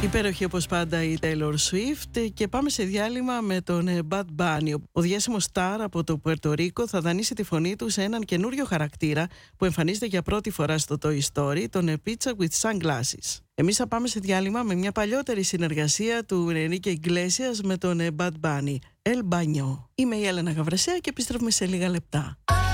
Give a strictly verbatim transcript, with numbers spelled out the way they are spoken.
Υπέροχη όπως πάντα η Taylor Swift και πάμε σε διάλειμμα με τον Bad Bunny. Ο διάσημος star από το Πουέρτο Ρίκο θα δανείσει τη φωνή του σε έναν καινούριο χαρακτήρα που εμφανίζεται για πρώτη φορά στο Toy Story, τον Pizza with Sunglasses. Εμείς θα πάμε σε διάλειμμα με μια παλιότερη συνεργασία του Enrique Iglesias με τον Bad Bunny, El Baño. Είμαι η Έλενα Γαβρασέα και επιστρέφουμε σε λίγα λεπτά.